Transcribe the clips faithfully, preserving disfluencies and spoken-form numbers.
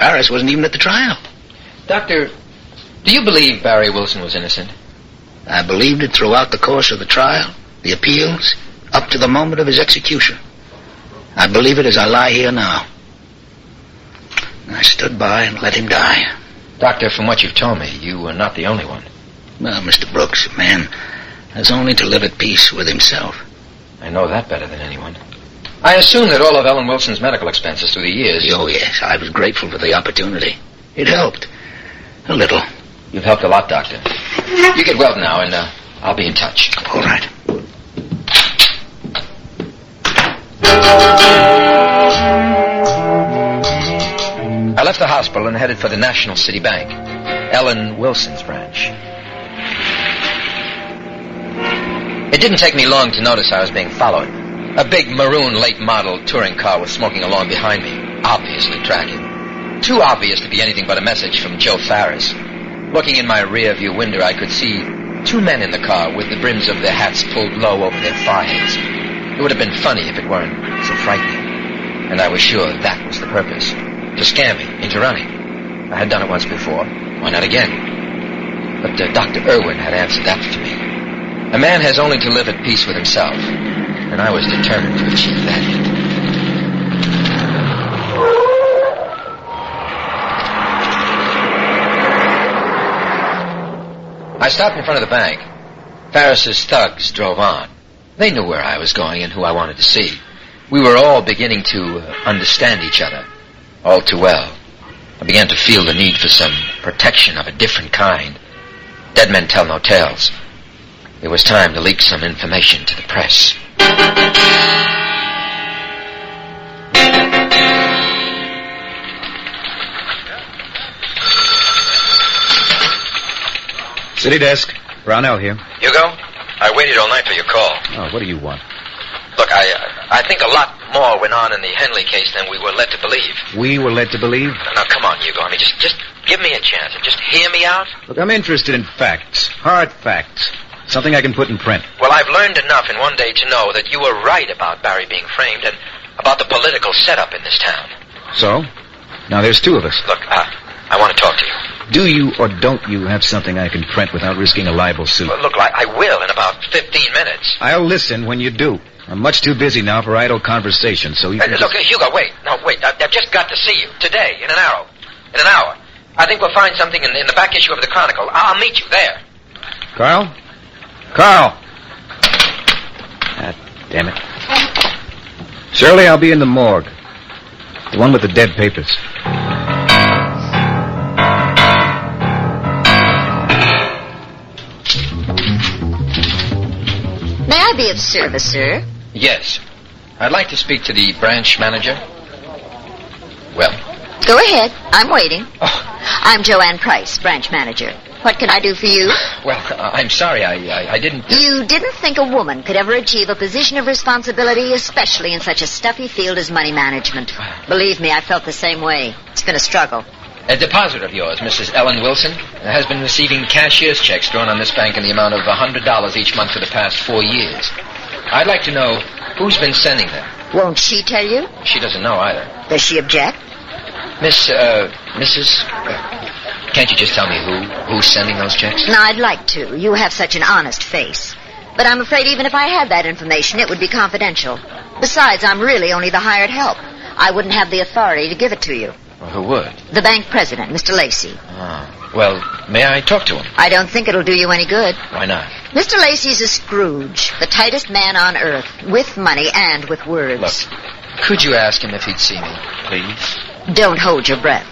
Farris wasn't even at the trial. Doctor, do you believe Barry Wilson was innocent? I believed it throughout the course of the trial, the appeals, up to the moment of his execution. I believe it as I lie here now. I stood by and let him die. Doctor, from what you've told me, you were not the only one. Well, Mister Brooks, a man has only to live at peace with himself. I know that better than anyone. I assume that all of Ellen Wilson's medical expenses through the years... Oh, yes, I was grateful for the opportunity. It helped. A little. You've helped a lot, Doctor. You get well now, and uh, I'll be in touch. All right. I left the hospital and headed for the National City Bank, Ellen Wilson's branch. It didn't take me long to notice I was being followed. A big maroon late model touring car was smoking along behind me, obviously tracking. Too obvious to be anything but a message from Joe Farris. Looking in my rear view window, I could see two men in the car with the brims of their hats pulled low over their foreheads. It would have been funny if it weren't so frightening. And I was sure that was the purpose. To scare me into running. I had done it once before. Why not again? But uh, Doctor Irwin had answered that for me. A man has only to live at peace with himself. And I was determined to achieve that end. I stopped in front of the bank. Farris's thugs drove on. They knew where I was going and who I wanted to see. We were all beginning to uh, understand each other. All too well. I began to feel the need for some protection of a different kind. Dead men tell no tales. It was time to leak some information to the press. City desk. Brownell here. Hugo, I waited all night for your call. Oh, what do you want? Look, I I think a lot more went on in the Henley case than we were led to believe. We were led to believe? Now, come on, Hugo. I mean, just, just give me a chance and just hear me out. Look, I'm interested in facts. Hard facts. Something I can put in print. Well, I've learned enough in one day to know that you were right about Barry being framed and about the political setup in this town. So? Now there's two of us. Look, uh, I want to talk to you. Do you or don't you have something I can print without risking a libel suit? Well, look, I, I will in about fifteen minutes. I'll listen when you do. I'm much too busy now for idle conversation, so you uh, can Look, just... uh, Hugo, wait. No, wait. I, I've just got to see you. Today, in an hour. In an hour. I think we'll find something in, in the back issue of the Chronicle. I'll meet you there. Carl? Carl! Ah, damn it. Shirley, I'll be in the morgue. The one with the dead papers. May I be of service, sir? Yes. I'd like to speak to the branch manager. Well? Go ahead. I'm waiting. Oh. I'm Joanne Price, branch manager. What can I do for you? Well, uh, I'm sorry. I, I, I didn't... Uh... You didn't think a woman could ever achieve a position of responsibility, especially in such a stuffy field as money management. Believe me, I felt the same way. It's been a struggle. A deposit of yours, Missus Ellen Wilson, has been receiving cashier's checks drawn on this bank in the amount of one hundred dollars each month for the past four years. I'd like to know who's been sending them. Won't she tell you? She doesn't know either. Does she object? Miss, uh, Missus Uh, can't you just tell me who, who's sending those checks? No, I'd like to. You have such an honest face. But I'm afraid even if I had that information, it would be confidential. Besides, I'm really only the hired help. I wouldn't have the authority to give it to you. Well, who would? The bank president, Mister Lacey. Oh. Well, may I talk to him? I don't think it'll do you any good. Why not? Mister Lacey's a Scrooge, the tightest man on earth, with money and with words. Look, could you ask him if he'd see me, please? Don't hold your breath.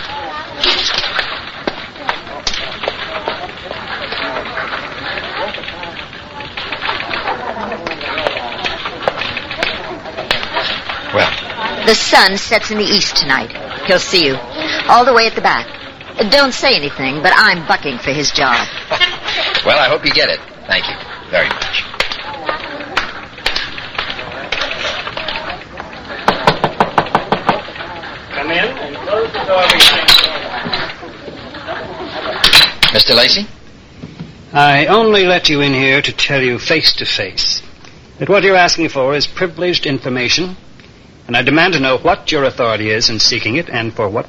Well? The sun sets in the east tonight. He'll see you. All the way at the back. Don't say anything, but I'm bucking for his job. Well, I hope you get it. Thank you very much. Come in and close the door behind you. Mister Lacey? I only let you in here to tell you face to face that what you're asking for is privileged information, and I demand to know what your authority is in seeking it and for what